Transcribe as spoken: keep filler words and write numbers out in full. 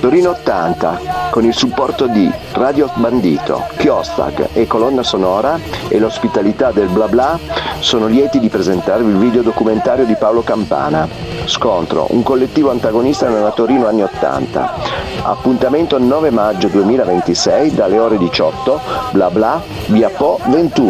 Torino ottanta, con il supporto di Radio Bandito, Chiostag e Colonna Sonora e l'ospitalità del Bla Bla, sono lieti di presentarvi il videodocumentario di Paolo Campana. Scontro, un collettivo antagonista nella Torino anni ottanta. Appuntamento nove maggio duemilaventisei dalle ore diciotto, Bla Bla, via Po ventuno.